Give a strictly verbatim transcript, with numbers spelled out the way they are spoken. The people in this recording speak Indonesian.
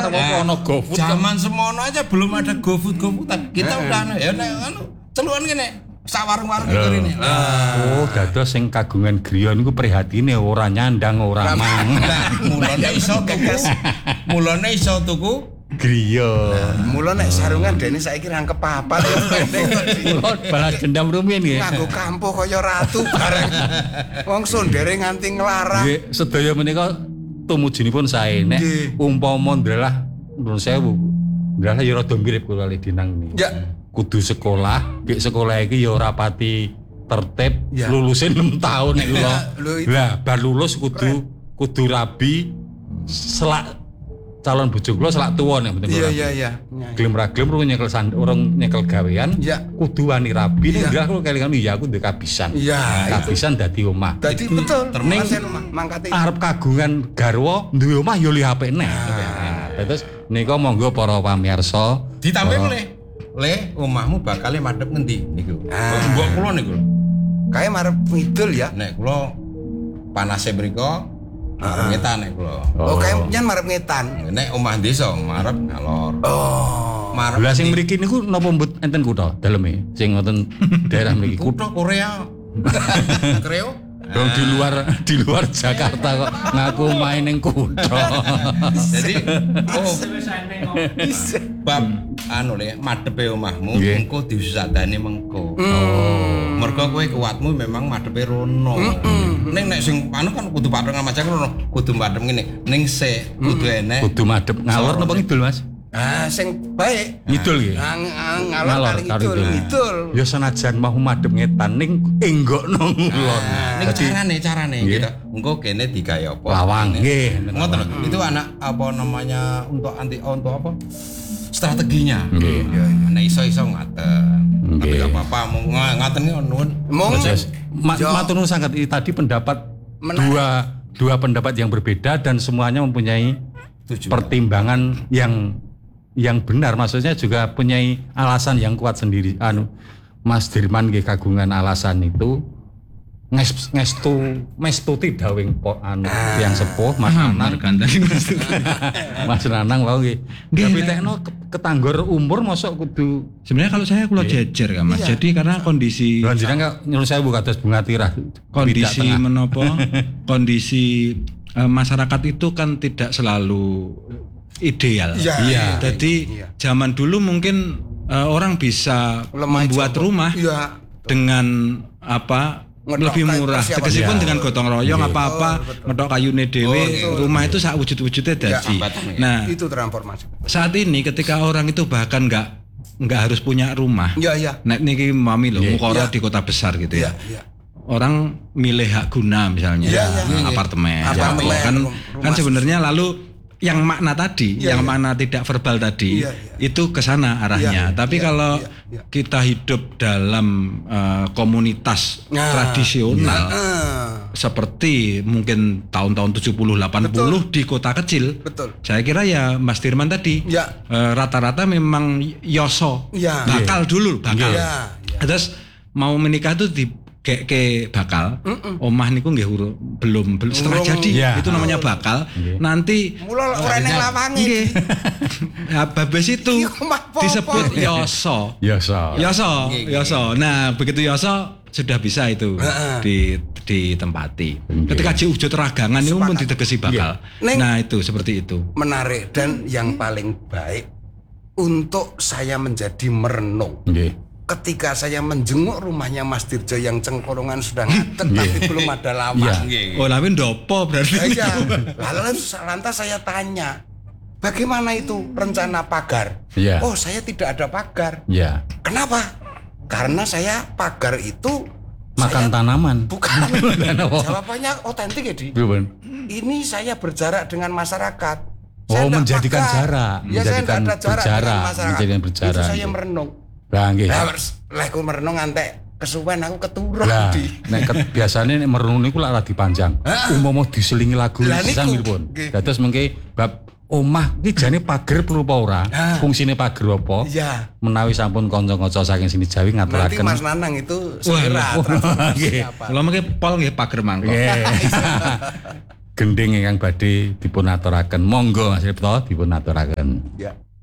arep apa ono GoFood. Zaman semono aja belum ada GoFood GoFoodan. Kita udah ya nek anu celukan kene. Sak warung-warung iki rene. Oh, dados sing kagungan griya niku prihatine ora nyandang ora mang. Mulane iso tuku. Mulane iso tuku griya. Mula nek sarungan dene saiki rangkep papat ya pendek. Kula balas dendam rumiyin nggih. Nganggo kampuh kaya ratu bareng. Wong sondere nganti nglarang. Nggih, sedaya menika tumujinipun sae nek umpama ndalah nuwun sewu. Ndalah ya rada mirip kula le dinang niki. Ya. Kudu sekolah, nggih sekolah iki ya ora pati tertib, lulusin enam tahun nek kula. Lah, bar lulus kudu kudu rabi selak calon bojo kula selak tuwa nek mboten Iya iya iya. Gelem ra gelem urung nyekel sand, urung nyekel gawean, ya. Kudu wani rabi nek ndak kula kelingan ya aku ndek kabisan. Iya, kabisan dadi omah. Dadi betul, terus mangkate arep kagungan garwa duwe omah ya li H P neh. Terus nika monggo para pamirsa ditampe mulih. Le, omahmu bakal madhep ngendi niku? Mbok kula niku. Kae marep ngidul ya. Nek kula panase mriko ngetan nek kula. Oh, kae nyen marep ngetan. Nek omah desa marep ngalor. Oh. Marep. Lah sing mriki niku napa mbut enten kutha daleme sing ngoten daerah mriki. Kutha Korea. Kreo. Dong di luar di luar Jakarta kok ngaku main ning kutha. Jadi oh bab anu le madhepe omahmu engko diusadani mengko. Oh. Mergo kowe kuatmu memang madhepe rono. Ning nek sing anu kan kudu padhang macam rono, kudu madhep ngene. Ning se kudu enek. Kudu madhep ngalor napa ngidul, Mas? Ah, sing baik. Ngidul nggih. Ngalor ngidul, ngidul. Ya senajan mau madhep ngetan ning enggokno ngulon. Ning carane carane gitu. Engko kene digawe apa? Lawang nggih. Ngoten lho. Itu anak apa namanya untuk anti untuk apa? Strateginya. Nggih. Nek iso-iso ngaten. Tapi gak apa-apa mau ngaten iki nuwun. Matur nuwun sangat tadi pendapat dua dua pendapat yang berbeda dan semuanya mempunyai pertimbangan yang yang benar, maksudnya juga punya alasan yang kuat sendiri. Anu Mas Dirman nggih kagungan alasan itu nges ngestu mestuti dawing po anu ah. yang sepuh Mas Nanang Mas Nanang wae nggih. Tapi tekno ketanggor umur mosok kudu sebenarnya kalau saya kula jejer kan Mas. Iya. Jadi karena kondisi lanjutan nyuruh saya buka atas bunga tirah. Kondisi menapa? Kondisi uh, masyarakat itu kan tidak selalu ideal. Ya, iya. Jadi iya. Zaman dulu mungkin uh, orang bisa Lemah membuat coba. rumah ya. dengan apa Ngedok lebih murah. Tegesipun ya. dengan gotong royong ya. apa-apa, ngedok kayune dhewe, oh, rumah itu sak wujud-wujudnya dadi. Ya, nah, itu transformasi. Saat ini ketika orang itu bahkan enggak enggak harus punya rumah. Iya, iya. Nek niki mami lho, ya, mukara ya. di kota besar gitu ya. ya, ya. Orang milih hak guna misalnya, ya, ya. apartemen, apartemen ya, kan kan sebenarnya lalu yang makna tadi, ya, yang ya. makna tidak verbal tadi, ya, ya. itu ke sana arahnya. Ya, Tapi ya, kalau ya, ya. kita hidup dalam uh, komunitas ya, tradisional, ya. seperti mungkin tahun-tahun tujuh puluh delapan puluh di kota kecil, betul. Saya kira ya Mas Dirman tadi, ya. uh, rata-rata memang yoso, ya. bakal dulu, bakal. Ya, ya. Terus mau menikah itu di kayak ke bakal, Mm-mm. omah niku nggih belum belum setelah jadi ya. Itu namanya bakal. Okay. Nanti mula ora ning lawange. Nggih. Ya babes itu disebut yoso. Yoso. Yoso, yoso. Nah, begitu yoso sudah bisa itu uh-uh. di ditempati. Okay. Ketika wujud ragangan itu pun ditegesi bakal. Yeah. Nah, itu seperti itu. Menarik dan yang paling baik untuk saya menjadi merenung. Okay. Ketika saya menjenguk rumahnya Mas Dirjo yang cengkorongan sudah ngaten yeah. tapi belum ada lawang. Yeah. Oh, tapi ndopo berarti. Iya. Lalu lantas saya tanya, bagaimana itu rencana pagar? Yeah. Oh, saya tidak ada pagar. Yeah. Kenapa? Karena saya pagar itu makan saya, tanaman. Bukan. Jawabannya otentik ya, Di. Bukan. Ini saya berjarak dengan masyarakat. Oh, saya menjadikan pagar. jarak, Ya, menjadikan saya ada jarak berjarak, dengan masyarakat. menjadikan berjarak. Itu saya merenung. Lah nggih. Lah lek aku merenung ngantek kesuwen aku keturun lah, di. Nek biasane nek merenung niku lak dipanjang. Umpama diselingi lagu samilipun. Dados mengke bab omah iki jane pager perlu apa ora? Fungsine pager apa? Iya. Menawi sampun kanca-kanca saking sini Jawi ngaturaken. Nanti Mas Nanang itu segera. Nggih. Kula mengke pol nggih pager mangkok. gending ingkang badhe dipun aturaken. Monggo Mas Ripto dipun aturaken. Ya.